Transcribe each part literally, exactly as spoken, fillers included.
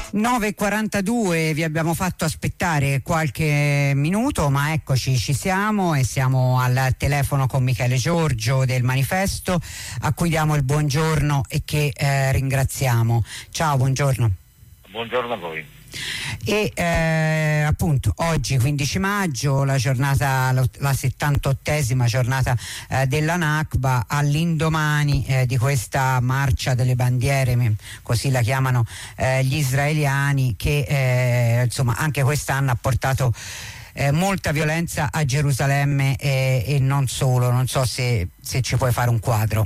nove e quarantadue, vi abbiamo fatto aspettare qualche minuto, ma eccoci, ci siamo e siamo al telefono con Michele Giorgio del Manifesto, a cui diamo il buongiorno e che eh, ringraziamo. Ciao, buongiorno. Buongiorno a voi. E eh, appunto oggi quindici maggio, la giornata, la settantottesima giornata eh, della Nakba, all'indomani eh, di questa marcia delle bandiere, così la chiamano eh, gli israeliani, che eh, insomma anche quest'anno ha portato eh, molta violenza a Gerusalemme e, e non solo. Non so se, se ci puoi fare un quadro.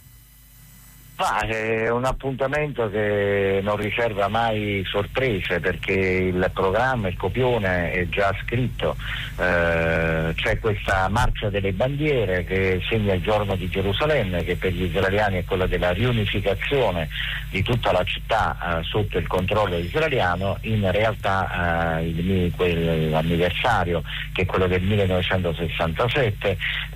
Ma è un appuntamento che non riserva mai sorprese, perché il programma, il copione è già scritto. Eh, c'è questa marcia delle bandiere che segna il giorno di Gerusalemme, che per gli israeliani è quella della riunificazione di tutta la città eh, sotto il controllo israeliano. In realtà eh, il, quell'anniversario, che è quello del millenovecentosessantasette,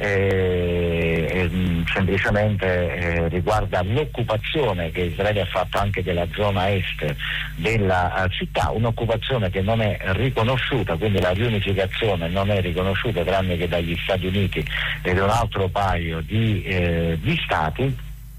eh, eh, semplicemente eh, riguarda l'occupazione occupazione che Israele ha fatto anche della zona est della uh, città, un'occupazione che non è riconosciuta, quindi la riunificazione non è riconosciuta tranne che dagli Stati Uniti ed un altro paio di, eh, di stati,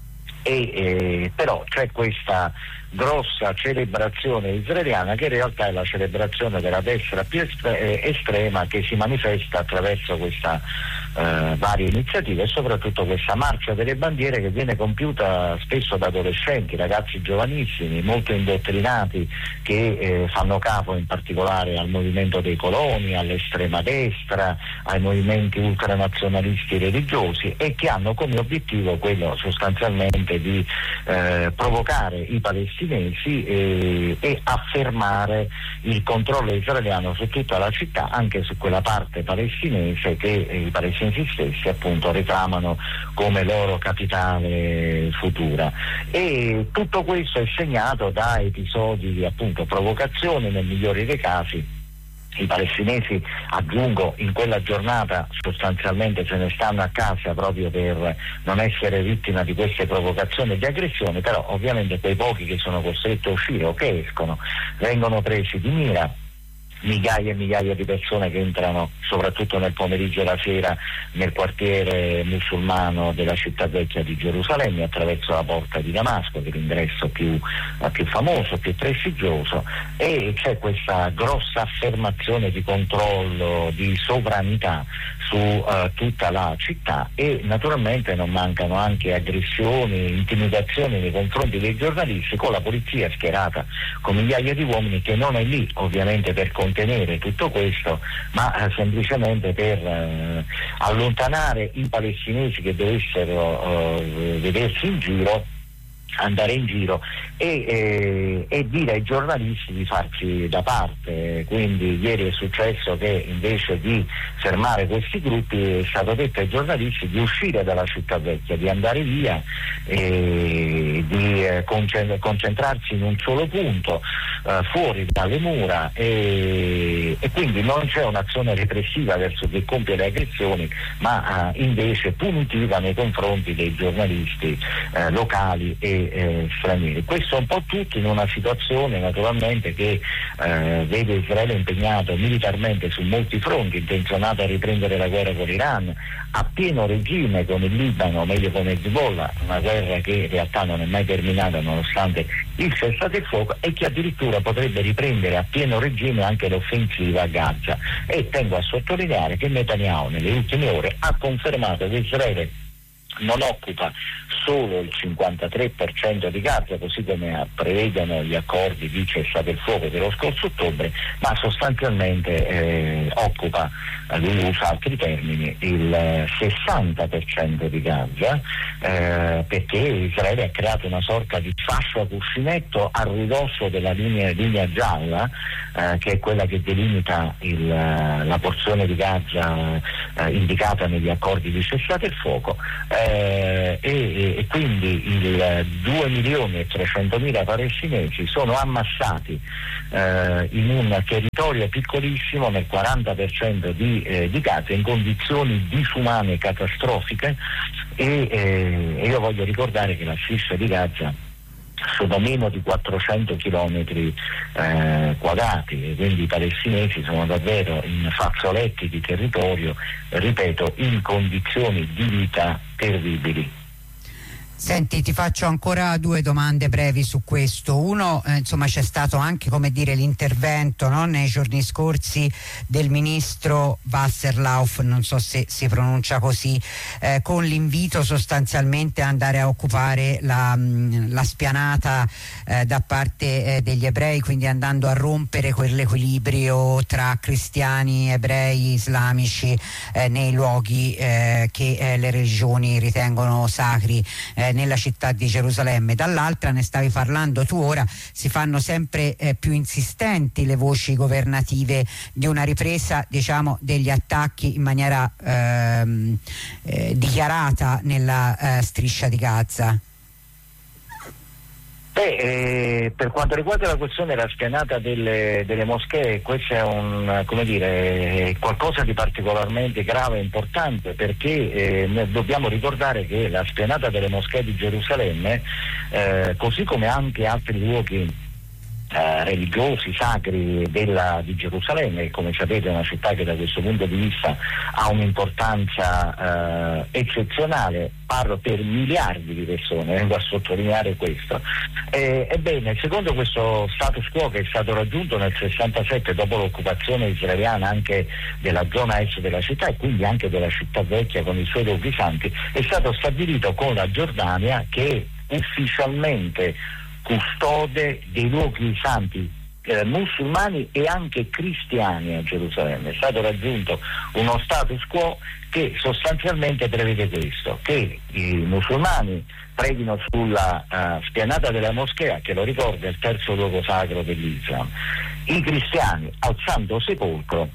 e eh, però c'è questa grossa celebrazione israeliana che in realtà è la celebrazione della destra più estre- estrema, che si manifesta attraverso questa eh, varie iniziative e soprattutto questa marcia delle bandiere, che viene compiuta spesso da adolescenti, ragazzi giovanissimi, molto indottrinati, che eh, fanno capo in particolare al movimento dei coloni, all'estrema destra, ai movimenti ultranazionalisti religiosi, e che hanno come obiettivo quello sostanzialmente di eh, provocare i palestinesi e, e affermare il controllo israeliano su tutta la città, anche su quella parte palestinese che i palestinesi stessi appunto reclamano come loro capitale futura. E tutto questo è segnato da episodi di appunto provocazione, nel migliore dei casi. I palestinesi, aggiungo, in quella giornata sostanzialmente se ne stanno a casa proprio per non essere vittima di queste provocazioni e di aggressioni, però ovviamente quei pochi che sono costretti a uscire o che escono vengono presi di mira. Migliaia e migliaia di persone che entrano soprattutto nel pomeriggio e la sera nel quartiere musulmano della città vecchia di Gerusalemme attraverso la porta di Damasco, che è l'ingresso più, più famoso, più prestigioso, e c'è questa grossa affermazione di controllo, di sovranità su uh, tutta la città, e naturalmente non mancano anche aggressioni, intimidazioni nei confronti dei giornalisti, con la polizia schierata con migliaia di uomini, che non è lì ovviamente per contenere tutto questo, ma eh, semplicemente per eh, allontanare i palestinesi che dovessero eh, vedersi in giro, andare in giro e, eh, e dire ai giornalisti di farsi da parte. Quindi ieri è successo che invece di fermare questi gruppi è stato detto ai giornalisti di uscire dalla città vecchia, di andare via e di eh, concentrarsi in un solo punto eh, fuori dalle mura, e, e quindi non c'è un'azione repressiva verso chi compie le aggressioni, ma eh, invece punitiva nei confronti dei giornalisti eh, locali e Eh, stranieri. Questo è un po' tutto in una situazione naturalmente che eh, vede Israele impegnato militarmente su molti fronti, intenzionato a riprendere la guerra con l'Iran, a pieno regime con il Libano, meglio con Hezbollah, una guerra che in realtà non è mai terminata nonostante il cessate il fuoco, e che addirittura potrebbe riprendere a pieno regime anche l'offensiva a Gaza. E tengo a sottolineare che Netanyahu nelle ultime ore ha confermato che Israele non occupa solo il cinquantatré per cento di Gaza, così come prevedono gli accordi di cessate il fuoco dello scorso ottobre, ma sostanzialmente eh, occupa, lui usa altri termini, il sessanta per cento di Gaza, eh, perché Israele ha creato una sorta di fascio a cuscinetto a ridosso della linea, linea gialla, eh, che è quella che delimita il, la porzione di Gaza eh, indicata negli accordi di cessate il fuoco. Eh, e, e quindi il due milioni e trecentomila palestinesi sono ammassati eh, in un territorio piccolissimo, nel quaranta per cento di, eh, di Gaza, in condizioni disumane, catastrofiche, e eh, io voglio ricordare che la striscia di Gaza sono meno di quattrocento chilometri eh, quadrati, e quindi i palestinesi sono davvero in fazzoletti di territorio, ripeto, in condizioni di vita terribili. Senti, ti faccio ancora due domande brevi su questo. Uno, eh, insomma, c'è stato anche, come dire, l'intervento, no, nei giorni scorsi del ministro Wasserlauf, non so se si pronuncia così, eh, con l'invito sostanzialmente a andare a occupare la, mh, la spianata eh, da parte eh, degli ebrei, quindi andando a rompere quell'equilibrio tra cristiani, ebrei, islamici eh, nei luoghi eh, che eh, le religioni ritengono sacri eh, nella città di Gerusalemme. Dall'altra, ne stavi parlando tu ora, si fanno sempre eh, più insistenti le voci governative di una ripresa, diciamo, degli attacchi in maniera ehm, eh, dichiarata nella eh, striscia di Gaza. Beh, eh, per quanto riguarda la questione della spianata delle, delle moschee, questo è un, come dire, qualcosa di particolarmente grave e importante, perché eh, dobbiamo ricordare che la spianata delle moschee di Gerusalemme, eh, così come anche altri luoghi Eh, religiosi, sacri della, di Gerusalemme, come sapete è una città che da questo punto di vista ha un'importanza eh, eccezionale, parlo per miliardi di persone, vengo a sottolineare questo. Eh, ebbene, secondo questo status quo che è stato raggiunto nel sessantasette dopo l'occupazione israeliana anche della zona est della città e quindi anche della città vecchia con i suoi luoghi santi, è stato stabilito con la Giordania che ufficialmente custode dei luoghi santi eh, musulmani e anche cristiani a Gerusalemme. È stato raggiunto uno status quo che sostanzialmente prevede questo, che i musulmani preghino sulla uh, spianata della moschea, che lo ricorda è il terzo luogo sacro dell'Islam, i cristiani al Santo Sepolcro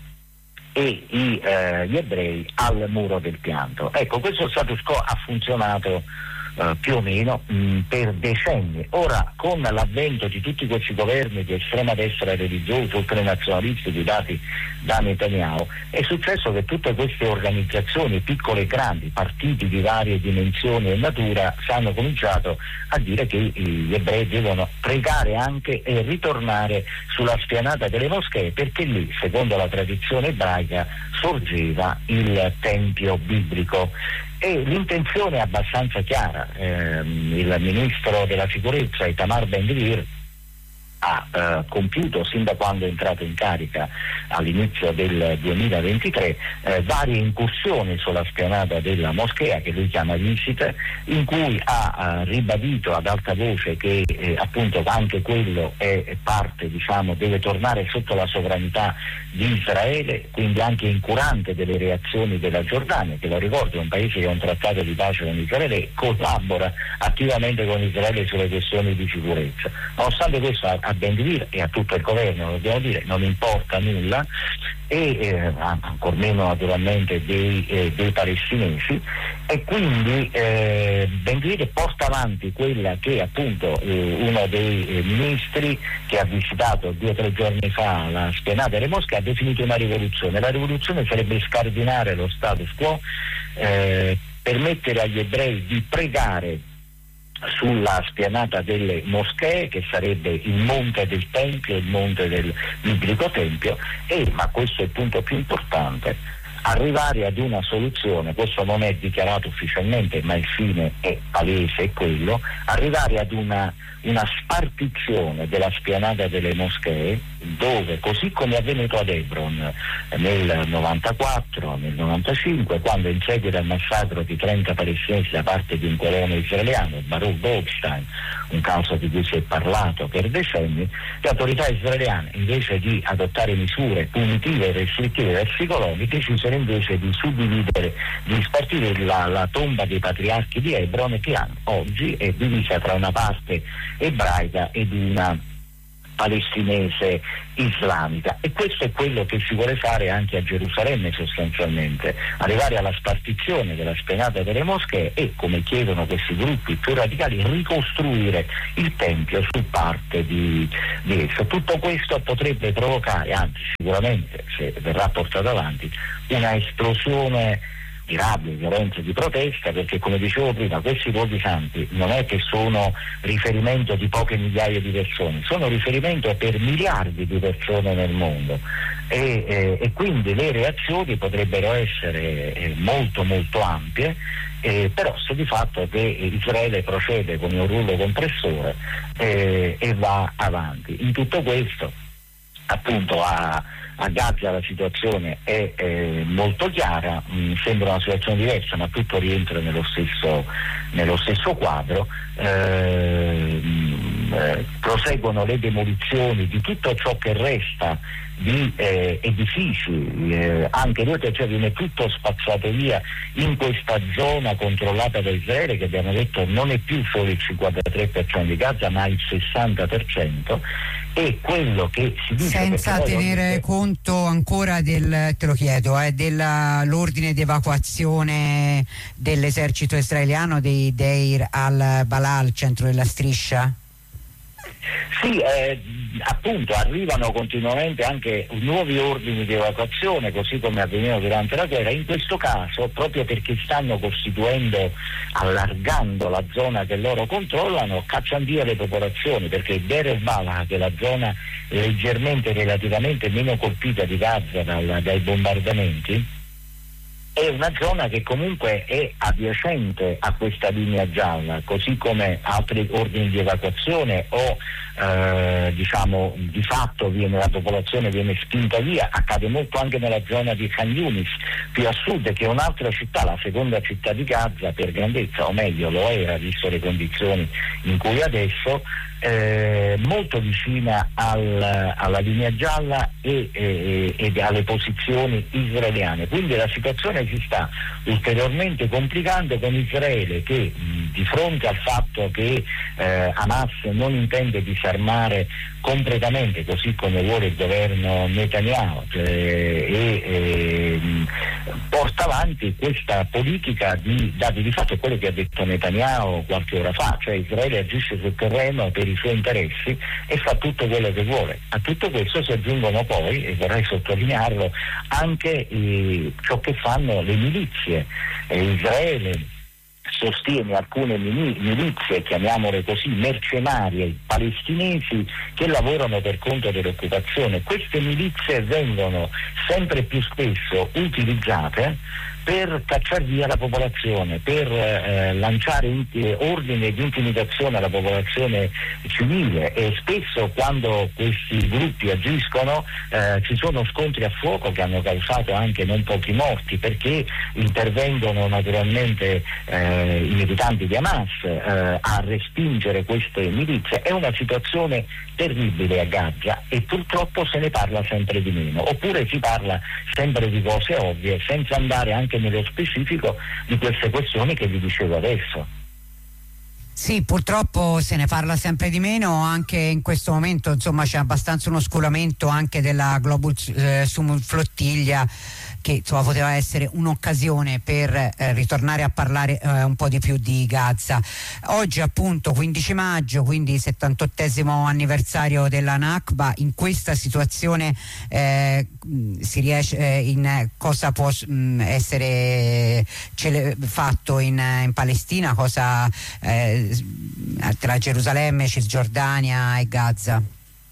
e i, eh, gli ebrei al Muro del Pianto. Ecco, questo status quo ha funzionato Uh, più o meno mh, per decenni. Ora, con l'avvento di tutti questi governi di estrema destra religiosa, ultranazionalisti guidati da Netanyahu, è successo che tutte queste organizzazioni, piccole e grandi, partiti di varie dimensioni e natura, hanno cominciato a dire che gli ebrei devono pregare anche e ritornare sulla spianata delle moschee, perché lì, secondo la tradizione ebraica, sorgeva il tempio biblico. E l'intenzione è abbastanza chiara. Eh, il ministro della sicurezza Itamar Ben-Gvir ha eh, compiuto sin da quando è entrato in carica all'inizio del duemilaventitré eh, varie incursioni sulla spianata della moschea, che lui chiama visite, in cui ha eh, ribadito ad alta voce che eh, appunto anche quello è parte, diciamo, deve tornare sotto la sovranità di Israele, quindi anche incurante delle reazioni della Giordania, che lo ricordo è un paese che ha un trattato di pace con Israele e collabora attivamente con Israele sulle questioni di sicurezza. Nonostante questo a Ben-Gvir e a tutto il governo, dobbiamo dire, non importa nulla, e eh, ancor meno naturalmente dei, eh, dei palestinesi, e quindi eh, Ben-Gvir porta avanti quella che appunto eh, uno dei eh, ministri che ha visitato due o tre giorni fa la spianata delle moschee ha definito una rivoluzione. La rivoluzione sarebbe scardinare lo status quo, eh, permettere agli ebrei di pregare sulla spianata delle moschee, che sarebbe il monte del Tempio, il monte del biblico Tempio, e, ma questo è il punto più importante, arrivare ad una soluzione, questo non è dichiarato ufficialmente ma il fine è palese, è quello, arrivare ad una, una spartizione della spianata delle moschee, dove, così come è avvenuto ad Hebron nel novantaquattro, nel novantacinque, quando in seguito al massacro di trenta palestinesi da parte di un colono israeliano, Baruch Goldstein, un caso di cui si è parlato per decenni, le autorità israeliane, invece di adottare misure punitive e restrittive verso i coloni, decisero invece di suddividere, di spartire la, la tomba dei patriarchi di Hebron, che oggi è divisa tra una parte ebraica ed una palestinese islamica, e questo è quello che si vuole fare anche a Gerusalemme, sostanzialmente arrivare alla spartizione della spianata delle moschee e, come chiedono questi gruppi più radicali, ricostruire il Tempio su parte di, di esso. Tutto questo potrebbe provocare, anzi sicuramente se verrà portato avanti, una esplosione di rabbia, di violenza, di protesta, perché come dicevo prima questi luoghi santi non è che sono riferimento di poche migliaia di persone, sono riferimento per miliardi di persone nel mondo e, eh, e quindi le reazioni potrebbero essere eh, molto molto ampie, eh, però sta di fatto che Israele procede con un rullo compressore eh, e va avanti. In tutto questo appunto a A Gaza la situazione è eh, molto chiara, mh, sembra una situazione diversa, ma tutto rientra nello stesso, nello stesso quadro. Eh, mh, eh, proseguono le demolizioni di tutto ciò che resta di eh, edifici, eh, anche due cioè viene tutto spazzato via in questa zona controllata da Israele, che abbiamo detto non è più solo il cinquantatré per cento di Gaza ma il sessanta per cento, e quello che si dice senza tenere oggi... conto ancora del, te lo chiedo, eh, dell'ordine di evacuazione dell'esercito israeliano dei Deir al-Balà, al centro della striscia? Sì, eh, appunto arrivano continuamente anche nuovi ordini di evacuazione, così come avveniva durante la guerra. In questo caso, proprio perché stanno costituendo, allargando la zona che loro controllano, cacciano via le popolazioni, perché Deir el-Balà, che è la zona leggermente, relativamente meno colpita di Gaza dal, dai bombardamenti, è una zona che comunque è adiacente a questa linea gialla, così come altri ordini di evacuazione o eh, diciamo di fatto viene, la popolazione viene spinta via. Accade molto anche nella zona di Khan Yunis, più a sud, che è un'altra città, la seconda città di Gaza per grandezza, o meglio lo era visto le condizioni in cui è adesso, eh, molto vicina al, alla linea gialla e, e, e alle posizioni israeliane. Quindi la situazione si sta ulteriormente complicando, con Israele che mh, di fronte al fatto che eh, Hamas non intende disarmare completamente, così come vuole il governo Netanyahu, cioè, e, e porta avanti questa politica di dati di fatto, è quello che ha detto Netanyahu qualche ora fa, cioè Israele agisce sul terreno per i suoi interessi e fa tutto quello che vuole. A tutto questo si aggiungono poi, e vorrei sottolinearlo, anche eh, ciò che fanno le milizie. Eh, Israele sostiene alcune milizie, chiamiamole così, mercenarie palestinesi, che lavorano per conto dell'occupazione. Queste milizie vengono sempre più spesso utilizzate per cacciare via la popolazione, per eh, lanciare in, eh, ordine di intimidazione alla popolazione civile, e spesso quando questi gruppi agiscono eh, ci sono scontri a fuoco che hanno causato anche non pochi morti, perché intervengono naturalmente eh, i militanti di Hamas eh, a respingere queste milizie. È una situazione terribile a Gaza e purtroppo se ne parla sempre di meno, oppure si parla sempre di cose ovvie senza andare anche nello specifico di queste questioni che vi dicevo adesso. Sì, purtroppo se ne parla sempre di meno, anche in questo momento insomma c'è abbastanza uno scolamento anche della Global eh, Summit Flottiglia, che insomma poteva essere un'occasione per eh, ritornare a parlare eh, un po' di più di Gaza. Oggi appunto quindici maggio, quindi settantottesimo anniversario della Nakba. In questa situazione eh, si riesce eh, in cosa può mh, essere cele- fatto in, in Palestina, cosa eh, tra Gerusalemme, Cisgiordania e Gaza?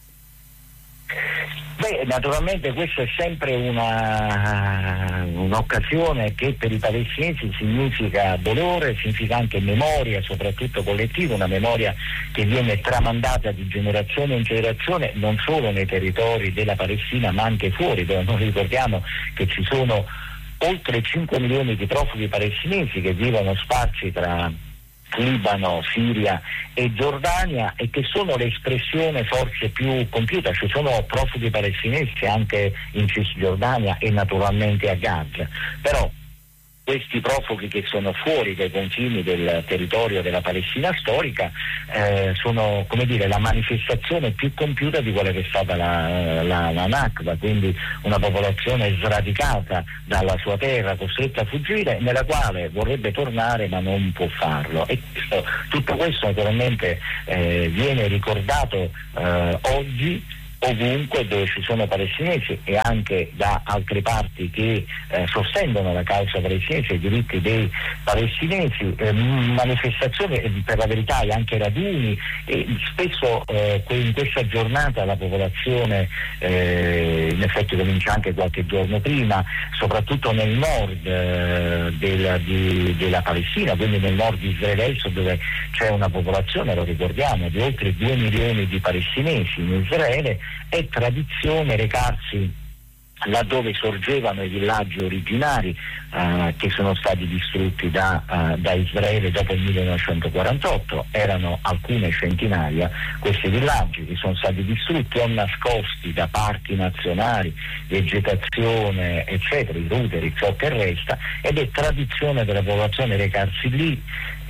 Beh, naturalmente questa è sempre una, un'occasione che per i palestinesi significa dolore, significa anche memoria, soprattutto collettiva, una memoria che viene tramandata di generazione in generazione, non solo nei territori della Palestina ma anche fuori, dove noi ricordiamo che ci sono oltre cinque milioni di profughi palestinesi che vivono sparsi tra Libano, Siria e Giordania, e che sono l'espressione forse più compiuta. Ci sono profughi palestinesi anche in Cisgiordania e naturalmente a Gaza, però questi profughi che sono fuori dai confini del territorio della Palestina storica eh, sono, come dire, la manifestazione più compiuta di quella che è stata la, la, la Nakba, quindi una popolazione sradicata dalla sua terra, costretta a fuggire, nella quale vorrebbe tornare ma non può farlo. E questo, tutto questo naturalmente eh, viene ricordato eh, oggi ovunque dove ci sono palestinesi e anche da altre parti che eh, sostengono la causa palestinese e i diritti dei palestinesi, eh, manifestazioni eh, per la verità e anche raduni, e spesso eh, in questa giornata la popolazione eh, in effetti comincia anche qualche giorno prima, soprattutto nel nord eh, della, di, della Palestina, quindi nel nord di Israele Est, dove c'è una popolazione, lo ricordiamo, di oltre due milioni di palestinesi in Israele. È tradizione recarsi laddove sorgevano i villaggi originari eh, che sono stati distrutti da, uh, da Israele dopo il millenovecentoquarantotto. Erano alcune centinaia questi villaggi che sono stati distrutti o nascosti da parchi nazionali, vegetazione eccetera, i ruderi, ciò che resta, ed è tradizione della popolazione recarsi lì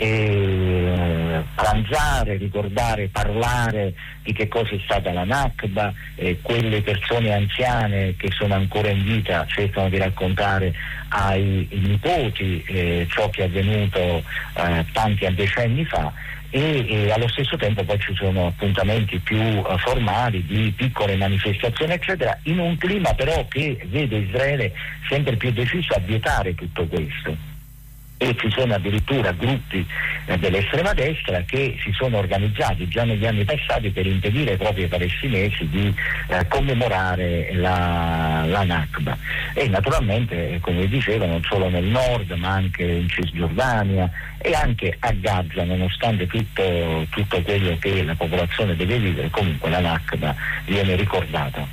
e pranzare, ricordare, parlare di che cosa è stata la Nakba. Eh, quelle persone anziane che sono ancora in vita cercano di raccontare ai, ai nipoti eh, ciò che è avvenuto eh, tanti decenni fa, e, e allo stesso tempo poi ci sono appuntamenti più uh, formali di piccole manifestazioni eccetera, in un clima però che vede Israele sempre più deciso a vietare tutto questo. E ci sono addirittura gruppi eh, dell'estrema destra che si sono organizzati già negli anni passati per impedire ai propri palestinesi di eh, commemorare la, la Nakba. E naturalmente, eh, come dicevo, non solo nel nord ma anche in Cisgiordania e anche a Gaza, nonostante tutto, tutto quello che la popolazione deve vivere, comunque la Nakba viene ricordata.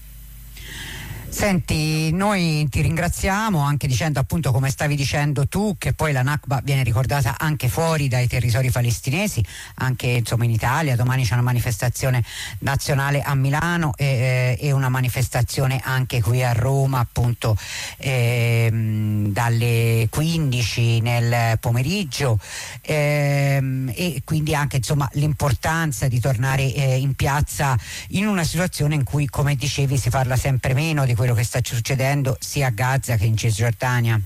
Senti, noi ti ringraziamo anche dicendo, appunto, come stavi dicendo tu, che poi la Nakba viene ricordata anche fuori dai territori palestinesi, anche insomma in Italia. Domani c'è una manifestazione nazionale a Milano e, e una manifestazione anche qui a Roma, appunto ehm, dalle quindici nel pomeriggio, ehm, e quindi anche insomma l'importanza di tornare eh, in piazza in una situazione in cui, come dicevi, si parla sempre meno di quello che sta succedendo sia a Gaza che in Cisgiordania.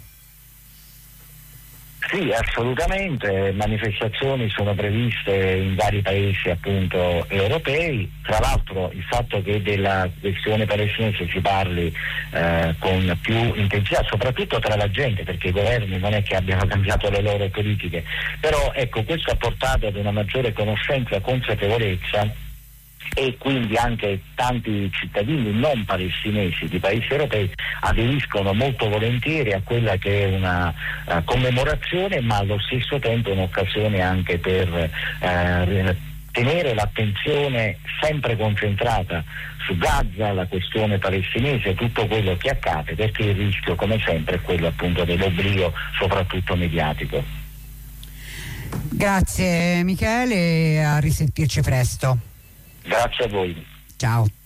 Sì, assolutamente, manifestazioni sono previste in vari paesi appunto europei. Tra l'altro il fatto che della questione palestinese si parli eh, con più intensità, soprattutto tra la gente, perché i governi non è che abbiano cambiato le loro politiche, però ecco, questo ha portato ad una maggiore conoscenza e consapevolezza, e quindi anche tanti cittadini non palestinesi di paesi europei aderiscono molto volentieri a quella che è una uh, commemorazione, ma allo stesso tempo un'occasione anche per uh, tenere l'attenzione sempre concentrata su Gaza, la questione palestinese, tutto quello che accade, perché il rischio, come sempre, è quello appunto dell'oblio, soprattutto mediatico. Grazie Michele, a risentirci presto. Grazie a voi. Ciao.